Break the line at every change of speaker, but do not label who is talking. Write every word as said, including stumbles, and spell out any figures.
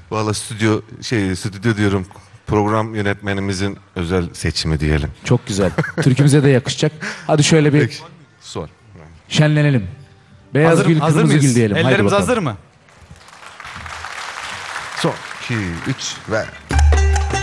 Valla stüdyo şey stüdyo diyorum, program yönetmenimizin özel seçimi diyelim.
Çok güzel. Türkümüze de yakışacak. Hadi şöyle bir
Peki. Sor.
şenlenelim. Beyaz
Hazır,
gül,
hazır
kırmızı
mıyız?
gül diyelim. Haydi
Ellerimiz
bakalım.
hazır mı?
Son. iki, üç ve...